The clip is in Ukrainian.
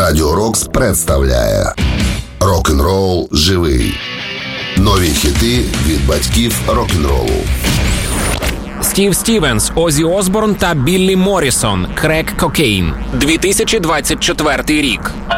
Радіо Рокс представляє Рок-н-рол живий. Нові хіти від батьків рок-н-ролу. Стів Стівенс, Оззі Осборн та Біллі Моррісон. «Crack Cocaine». 2024 рік.